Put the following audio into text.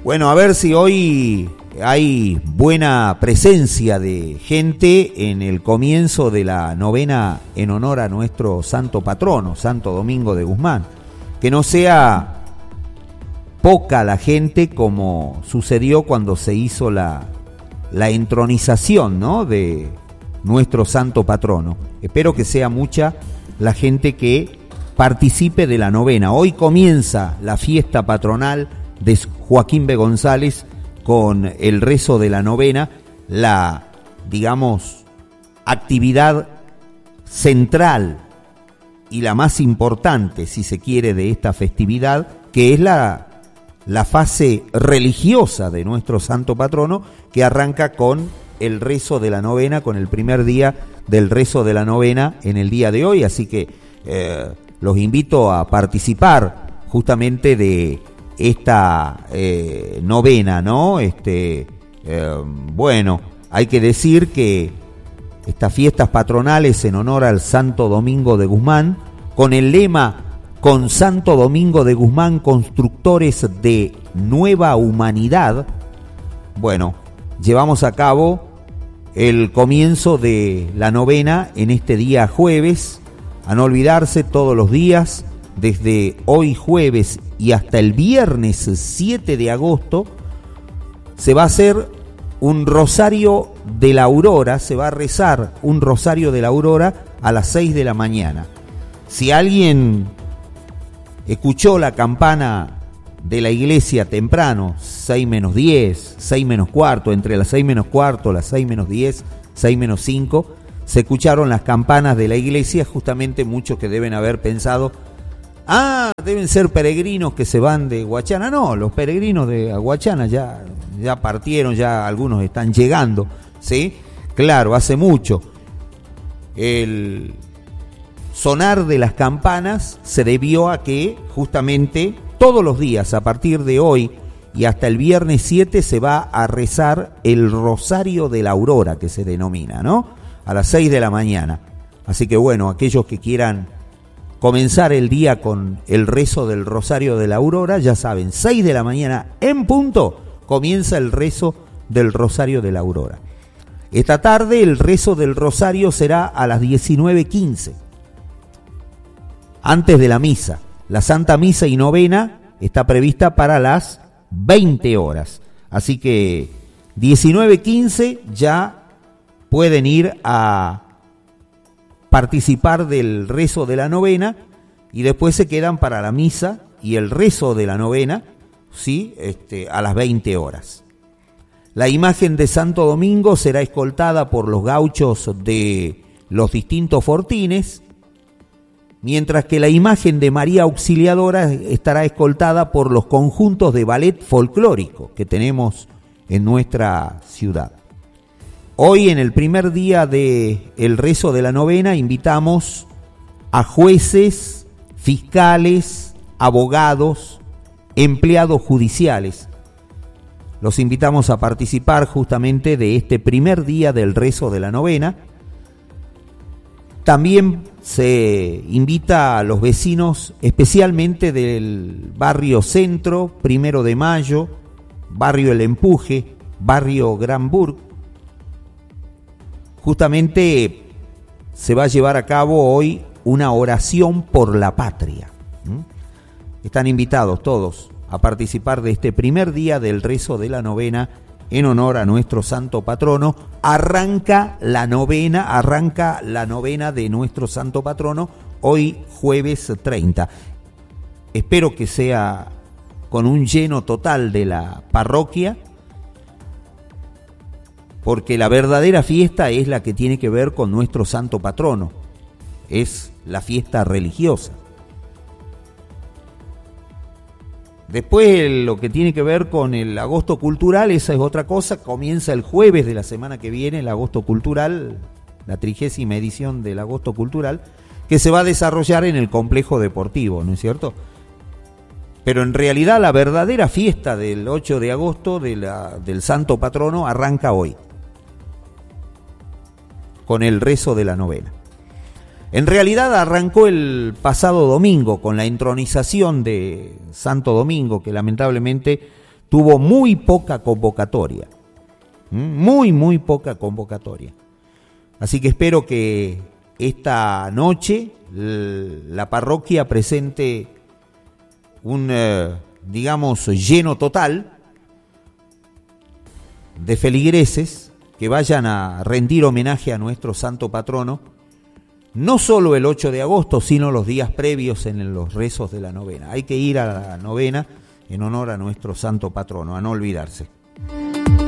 Bueno, a ver si hoy hay buena presencia de gente en el comienzo de la novena en honor a nuestro santo patrono, Santo Domingo de Guzmán. Que no sea poca la gente como sucedió cuando se hizo la entronización, ¿no?, de nuestro santo patrono. Espero que sea mucha la gente que participe de la novena. Hoy comienza la fiesta patronal de Joaquín B. González con el rezo de la novena, la, digamos, actividad central y la más importante, si se quiere, de esta festividad, que es la fase religiosa de nuestro santo patrono, que arranca con el rezo de la novena, con el primer día del rezo de la novena en el día de hoy. Así que los invito a participar justamente de esta novena, ¿no? Bueno, hay que decir que estas fiestas patronales en honor al Santo Domingo de Guzmán, con el lema "Con Santo Domingo de Guzmán, constructores de nueva humanidad", bueno, llevamos a cabo el comienzo de la novena en este día jueves. A no olvidarse, todos los días, desde hoy jueves y hasta el viernes 7 de agosto, se va a hacer un rosario de la aurora, se va a rezar un rosario de la aurora a las 6 de la mañana. Si alguien escuchó la campana de la iglesia temprano, 6 menos 10, 6 menos cuarto, entre las 6 menos cuarto, las 6 menos 10, 6 menos 5, se escucharon las campanas de la iglesia, justamente muchos que deben haber pensado, deben ser peregrinos que se van de Guachana. No, los peregrinos de Guachana ya partieron, ya algunos están llegando, ¿sí? Claro, hace mucho. El sonar de las campanas se debió a que justamente todos los días, a partir de hoy y hasta el viernes 7, se va a rezar el Rosario de la Aurora, que se denomina, ¿no?, a las 6 de la mañana. Así que bueno, aquellos que quieran comenzar el día con el rezo del Rosario de la Aurora, ya saben, 6 de la mañana en punto comienza el rezo del Rosario de la Aurora. Esta tarde el rezo del Rosario será a las 19:15, antes de la misa. La Santa Misa y novena está prevista para las 20 horas. Así que 19:15 ya pueden ir a participar del rezo de la novena y después se quedan para la misa y el rezo de la novena, ¿sí?, a las 20 horas. La imagen de Santo Domingo será escoltada por los gauchos de los distintos fortines, mientras que la imagen de María Auxiliadora estará escoltada por los conjuntos de ballet folclórico que tenemos en nuestra ciudad. Hoy, en el primer día del rezo de la novena, invitamos a jueces, fiscales, abogados, empleados judiciales. Los invitamos a participar justamente de este primer día del rezo de la novena. También se invita a los vecinos, especialmente del barrio Centro, 1 de Mayo, barrio El Empuje, barrio Granburg. Justamente se va a llevar a cabo hoy una oración por la patria. Están invitados todos a participar de este primer día del rezo de la novena en honor a nuestro santo patrono. Arranca la novena de nuestro santo patrono hoy jueves 30. Espero que sea con un lleno total de la parroquia, porque la verdadera fiesta es la que tiene que ver con nuestro santo patrono, es la fiesta religiosa. Después lo que tiene que ver con el agosto cultural, esa es otra cosa. Comienza el jueves de la semana que viene el agosto cultural, la 30ª edición del agosto cultural, que se va a desarrollar en el complejo deportivo, ¿no es cierto? Pero en realidad la verdadera fiesta del 8 de agosto del santo patrono arranca hoy, con el rezo de la novena. En realidad arrancó el pasado domingo con la entronización de Santo Domingo, que lamentablemente tuvo muy poca convocatoria, muy poca convocatoria. Así que espero que esta noche la parroquia presente un, digamos, lleno total de feligreses que vayan a rendir homenaje a nuestro santo patrono, no solo el 8 de agosto, sino los días previos en los rezos de la novena. Hay que ir a la novena en honor a nuestro santo patrono, a no olvidarse.